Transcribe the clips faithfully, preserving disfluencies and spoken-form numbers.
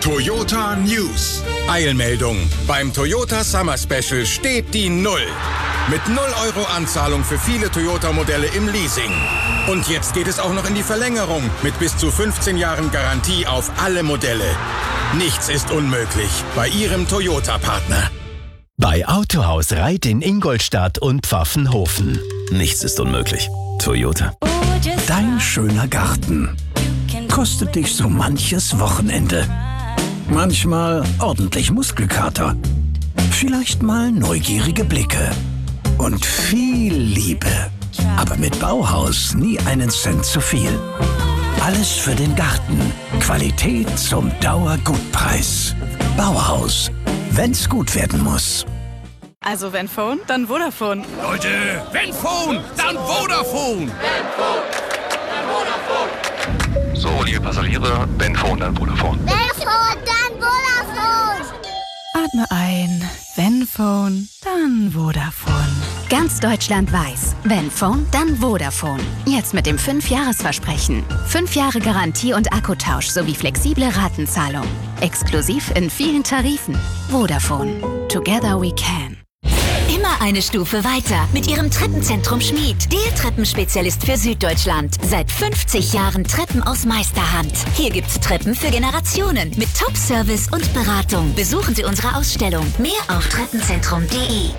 Toyota News. Eilmeldung. Beim Toyota Summer Special steht die Null. Mit null Euro Anzahlung für viele Toyota-Modelle im Leasing. Und jetzt geht es auch noch in die Verlängerung mit bis zu fünfzehn Jahren Garantie auf alle Modelle. Nichts ist unmöglich bei Ihrem Toyota-Partner. Bei Autohaus Reit in Ingolstadt und Pfaffenhofen. Nichts ist unmöglich. Toyota. Dein schöner Garten kostet dich so manches Wochenende. Manchmal ordentlich Muskelkater. Vielleicht mal neugierige Blicke. Und viel Liebe. Aber mit Bauhaus nie einen Cent zu viel. Alles für den Garten. Qualität zum Dauergutpreis. Bauhaus. Wenn's gut werden muss. Also wenn Phone, dann Vodafone. Leute, wenn Phone, dann Vodafone. Wenn Phone, dann Vodafone. So, liebe Passagiere, wenn Phone, dann Vodafone. Wenn Phone, dann Vodafone. Atme ein. Wenn Phone, dann Vodafone. Ganz Deutschland weiß, wenn Phone, dann Vodafone. Jetzt mit dem fünf Jahres Versprechen. fünf Jahre Garantie und Akkutausch sowie flexible Ratenzahlung. Exklusiv in vielen Tarifen. Vodafone. Together we can. Immer eine Stufe weiter mit ihrem Treppenzentrum Schmied. Der Treppenspezialist für Süddeutschland. Seit fünfzig Jahren Treppen aus Meisterhand. Hier gibt's Treppen für Generationen mit Top-Service und Beratung. Besuchen Sie unsere Ausstellung. Mehr auf treppenzentrum punkt de.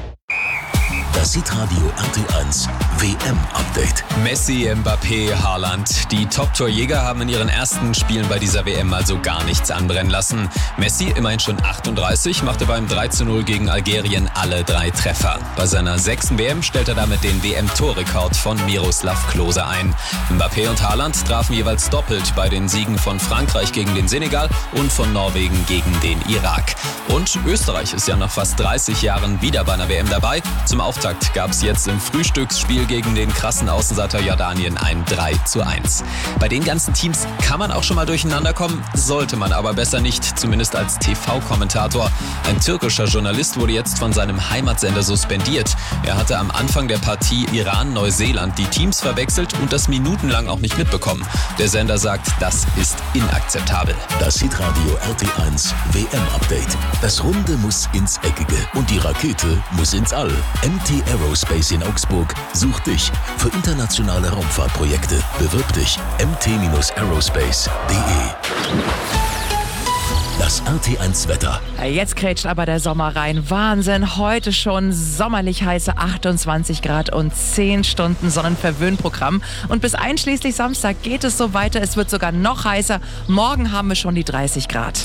Das Hitradio R T eins W M-Update. Messi, Mbappé, Haaland. Die Top-Torjäger haben in ihren ersten Spielen bei dieser W M also gar nichts anbrennen lassen. Messi, immerhin schon achtunddreißig, machte beim drei zu null gegen Algerien alle drei Treffer. Bei seiner sechsten W M stellt er damit den W M-Torrekord von Miroslav Klose ein. Mbappé und Haaland trafen jeweils doppelt bei den Siegen von Frankreich gegen den Senegal und von Norwegen gegen den Irak. Und Österreich ist ja nach fast dreißig Jahren wieder bei einer W M dabei. Zum Auftakt gab es jetzt im Frühstücksspiel gegen den krassen Außenseiter Jordanien ein drei zu eins. Bei den ganzen Teams kann man auch schon mal durcheinander kommen, sollte man aber besser nicht, zumindest als T V-Kommentator. Ein türkischer Journalist wurde jetzt von seinem Heimatsender suspendiert. Er hatte am Anfang der Partie Iran-Neuseeland die Teams verwechselt und das minutenlang auch nicht mitbekommen. Der Sender sagt, das ist inakzeptabel. Das Hitradio R T eins W M-Update. Das Runde muss ins Eckige und die Rakete muss ins All. M T Aerospace in Augsburg sucht dich für internationale Raumfahrtprojekte. Bewirb dich m t aerospace punkt de. Das R T eins Wetter. Jetzt krätscht aber der Sommer rein. Wahnsinn, heute schon sommerlich heiße achtundzwanzig Grad und zehn Stunden Sonnenverwöhnprogramm. Und bis einschließlich Samstag geht es so weiter. Es wird sogar noch heißer. Morgen haben wir schon die dreißig Grad.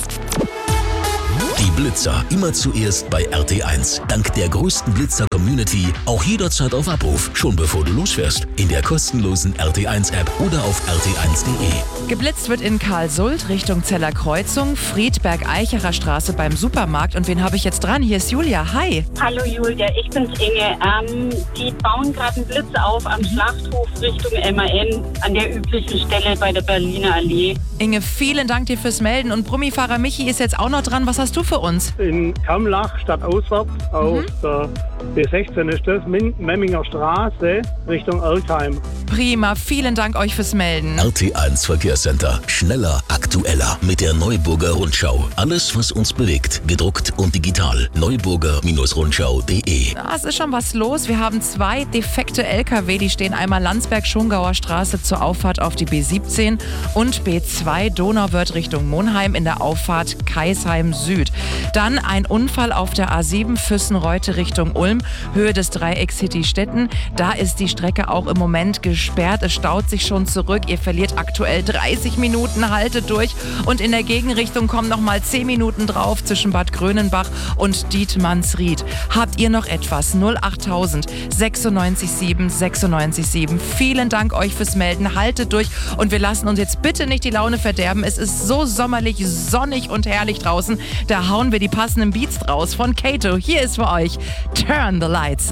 Die Blitzer, immer zuerst bei R T eins. Dank der größten Blitzer-Community auch jederzeit auf Abruf, schon bevor du losfährst. In der kostenlosen R T eins App oder auf r t eins punkt de. Geblitzt wird in Karlsult Richtung Zeller Kreuzung, Friedberg-Eicherer Straße beim Supermarkt. Und wen habe ich jetzt dran? Hier ist Julia. Hi. Hallo Julia, ich bin's Inge. Ähm, die bauen gerade einen Blitz auf am Schlachthof Richtung M A N an der üblichen Stelle bei der Berliner Allee. Inge, vielen Dank dir fürs Melden. Und Brummifahrer Michi ist jetzt auch noch dran. Was hast du für uns? In Kammlach, stadtauswärts, auf mhm. der B sechzehn ist das, Memminger Straße, Richtung Erkheim. Prima, vielen Dank euch fürs Melden. R T eins Verkehrscenter. Schneller, aktueller mit der Neuburger Rundschau. Alles, was uns bewegt, gedruckt und digital. neuburger Rundschau punkt de. Ja, es ist schon was los. Wir haben zwei defekte L K W, die stehen einmal Landsberg-Schongauer Straße zur Auffahrt auf die B siebzehn und B zwei Donauwörth Richtung Monheim in der Auffahrt Kaisheim Süd. Dann ein Unfall auf der A sieben Füssen-Reute Richtung Ulm, Höhe des Dreiecks City-Stetten. Da ist die Strecke auch im Moment gesperrt. Es staut sich schon zurück. Ihr verliert aktuell dreißig Minuten, haltet durch. Und in der Gegenrichtung kommen noch mal zehn Minuten drauf zwischen Bad Grönenbach und Dietmannsried. Habt ihr noch etwas? null achttausend sechsundneunzig sieben sechsundneunzig sieben. Vielen Dank euch fürs Melden. Haltet durch und wir lassen uns jetzt bitte nicht die Laune verderben. Es ist so sommerlich, sonnig und herrlich draußen. Da hauen wir die passenden Beats draus von Kato. Hier ist für euch Turn the Lights